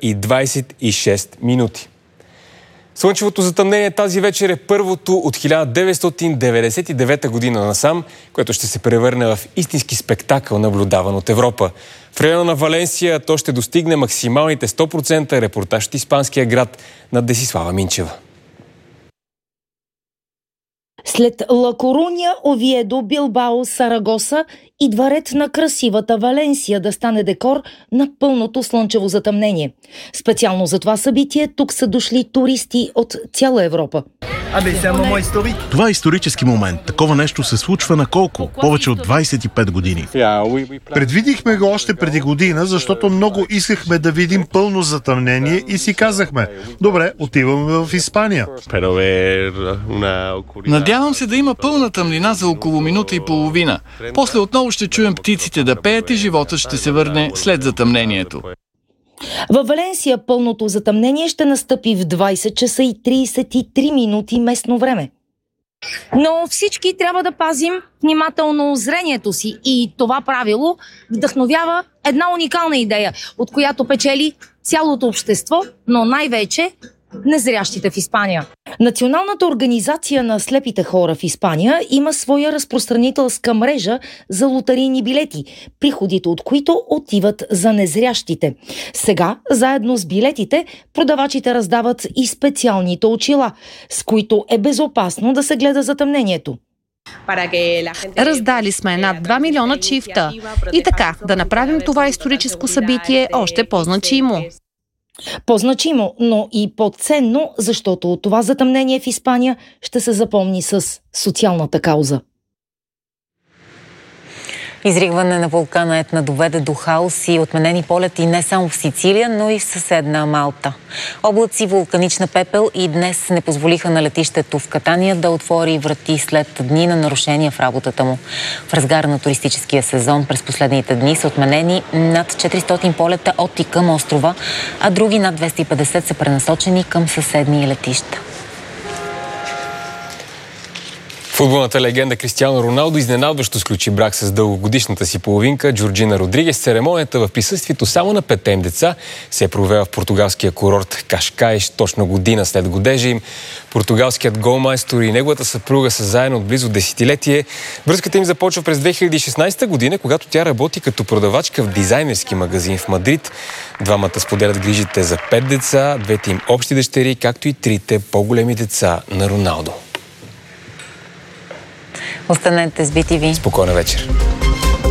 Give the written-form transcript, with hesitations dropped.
и 26 минути. Слънчевото затъмнение тази вечер е първото от 1999 година насам, което ще се превърне в истински спектакъл, наблюдаван от Европа. В района на Валенсия то ще достигне максималните 100%. Репортаж от испанския град на Десислава Минчева. След Ла Коруня, Овиедо, Билбао, Сарагоса идва ред на красивата Валенсия да стане декор на пълното слънчево затъмнение. Специално за това събитие тук са дошли туристи от цяла Европа. Това е исторически момент. Такова нещо се случва на колко? Повече от 25 години. Предвидихме го още преди година, защото много искахме да видим пълно затъмнение и си казахме: добре, отиваме в Испания. Надявам се да има пълна тъмнина за около минута и половина. После отново ще чуем птиците да пеят и животът ще се върне след затъмнението. Във Валенсия пълното затъмнение ще настъпи в 20 часа и 33 минути местно време. Но всички трябва да пазим внимателно зрението си и това правило вдъхновява една уникална идея, от която печели цялото общество, но най-вече незрящите в Испания. Националната организация на слепите хора в Испания има своя разпространителска мрежа за лотарийни билети, приходите от които отиват за незрящите. Сега, заедно с билетите, продавачите раздават и специалните очила, с които е безопасно да се гледа затъмнението. Раздали сме над 2 милиона чифта. И така, да направим това историческо събитие още по-значимо. По-значимо, но и по-ценно, защото това затъмнение в Испания ще се запомни с социалната кауза. Изригване на вулкана Етна доведе до хаос и отменени полети не само в Сицилия, но и в съседна Малта. Облаци, вулканична пепел и днес не позволиха на летището в Катания да отвори врати след дни на нарушения в работата му. В разгара на туристическия сезон през последните дни са отменени над 400 полета от и към острова, а други над 250 са пренасочени към съседни летища. Футболната легенда Кристиано Роналдо изненадващо сключи брак с дългогодишната си половинка Джорджина Родригес. Церемонията в присъствието само на 5 деца се е провела в португалския курорт Кашкаиш точно година след годежа им. Португалският голмайстор и неговата съпруга са заедно от близо десетилетие. Връзката им започва през 2016 година, когато тя работи като продавачка в дизайнерски магазин в Мадрид. Двамата споделят грижите за 5 деца, двете им общи дъщери, както и 3 по-големи деца на Роналдо. Останете с BTV. Спокойна вечер.